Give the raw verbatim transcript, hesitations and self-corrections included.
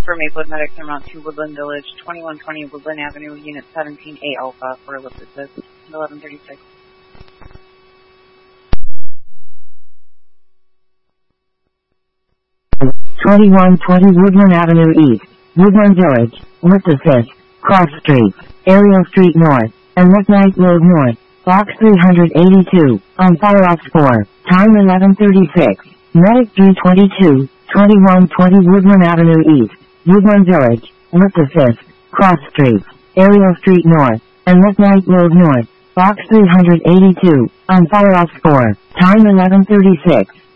vehicle for Maplewood Medics en route to Woodland Village, twenty-one twenty Woodland Avenue, Unit seventeen A Alpha for Ellipsis, eleven thirty-six. twenty-one twenty Woodland Avenue East, Woodland Village, Ellipsis, Cross Street, Ariel Street North, and McKnight Road North, Box three eighty-two, on fire ops four, time eleven thirty-six. Medic three twenty-two, twenty-one twenty Woodland Avenue East, Woodland Village, Ellipsis, Cross Street, Ariel Street North, and McKnight Road North, Box three eighty-two, on fire ops four, time eleven thirty-six.